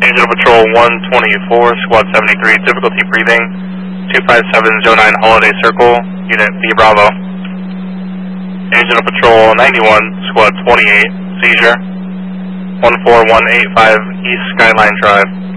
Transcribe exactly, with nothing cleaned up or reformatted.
Angel Patrol one twenty-four, Squad seventy-three, difficulty breathing, two five seven zero nine Holiday Circle, Unit B Bravo. Angel Patrol ninety-one, Squad twenty-eight, seizure, one four one eight five East Skyline Drive.